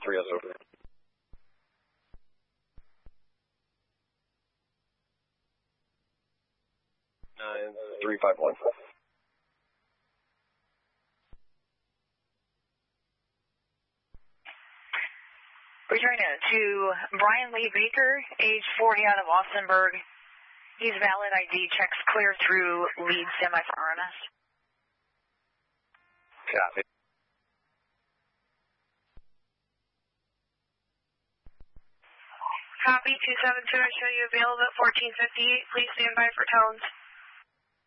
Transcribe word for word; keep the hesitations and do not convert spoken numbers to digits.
three S over. Nine three five one. Returning to Brian Lee Baker, age forty, out of Austinburg. He's valid I D, checks clear through lead semi for R M S. Copy. Copy, two seven two, I show you available at fourteen fifty-eight. Please stand by for tones.